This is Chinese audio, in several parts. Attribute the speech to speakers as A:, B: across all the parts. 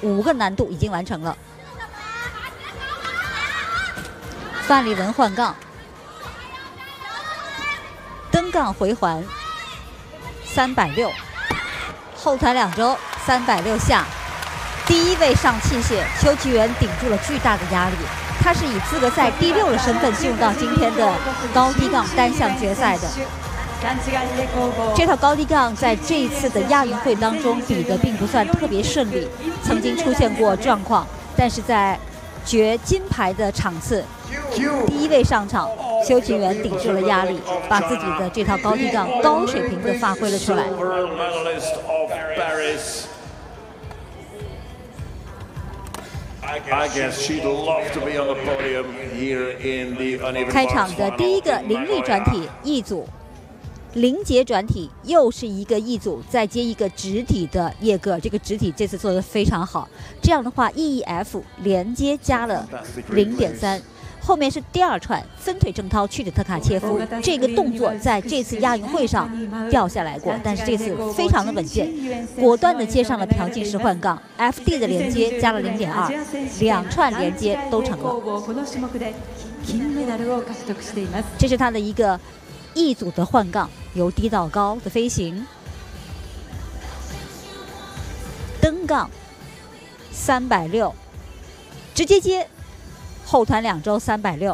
A: 5个难度已经完成了。范立文换杠，蹬杠回环，360，后团2周360下。第一位上器械，邱其元顶住了巨大的压力。他是以资格赛第6的身份进入到今天的高低杠单项决赛的。这套高低杠在这一次的亚运会当中比的并不算特别顺利，曾经出现过状况，但是在决金牌的场次，第一位上场，邱其元顶住了压力，把自己的这套高低杠高水平的发挥了出来。开场的第一个凌力转体一组，凌节转体又是一个一组，再接一个直体的叶个，这个直体这次做得非常好。这样的话 ，EEF 连接加了0.3。后面是第2串分腿正掏去的特卡切夫，这个动作在这次亚运会上掉下来过，但是这次非常的稳健，果断的接上了朴进式换杠 ，FD 的连接加了0.2，2串连接都成了。这是他的一个一组的换杠，由低到高的飞行，蹬杠360，直接接。后团2周360，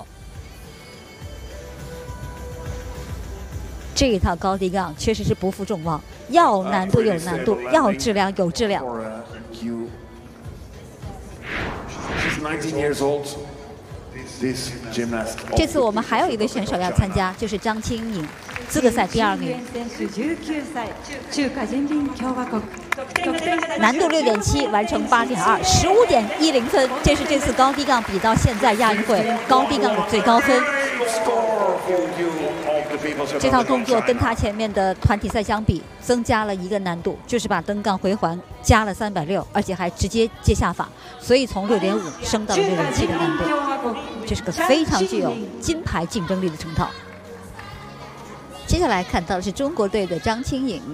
A: 这一套高低杠确实是不负众望，要难度有难度，要质量有质量。这次我们还有一位选手要参加，就是张清颖，资格赛第2名。难度6.7，完成8.2，15.10分，这是这次高低杠比到现在亚运会高低杠的最高分。这套动作跟他前面的团体赛相比，增加了一个难度，就是把蹬杠回环加了360，而且还直接接下法，所以从6.5升到了6.7的难度，这是个非常具有金牌竞争力的成套。接下来看到的是中国队的张清颖，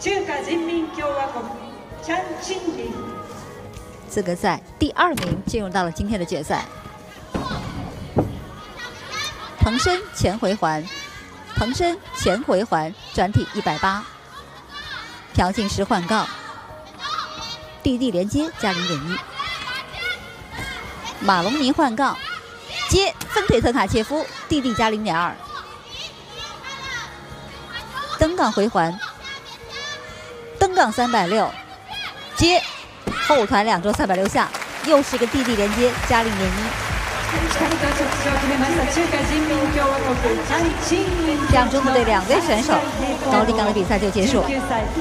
A: 资格赛第2名进入到了今天的决赛。腾身前回环，腾身前回环转体180，朴进式换杠，地地连接加0.1，马龙尼换杠，接分腿特卡切夫，地地加0.2，蹬杠回环，蹬杠360，接后团2周360下，又是个地地连接加0.1。这样中国队2位选手高低杠的比赛就结束。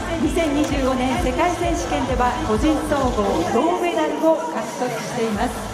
B: 2025年世界選手権では個人総合銅メダルを獲得しています。